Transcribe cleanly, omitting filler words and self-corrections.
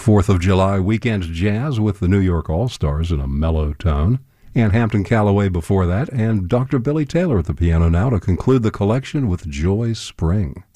4th of July weekend jazz with the New York All-Stars in a mellow tone. And Hampton Calloway before that, and Dr. Billy Taylor at the piano now to conclude the collection with Joy Spring.